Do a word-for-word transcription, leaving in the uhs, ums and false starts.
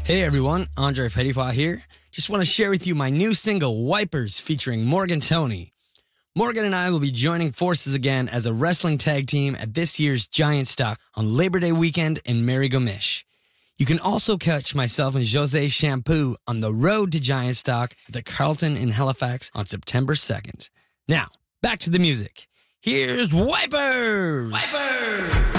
Hey everyone, Andre Petitpas here. Just want to share with you my new single, Wipers, featuring Morgan Toney. Morgan and I will be joining forces again as a wrestling tag team at this year's Giant Stock on Labor Day weekend in Marygomish. You can also catch myself and Jose Shampoo on the road to Giant Stock at the Carlton in Halifax on September second. Now, back to the music. Here's Wipers! Wipers!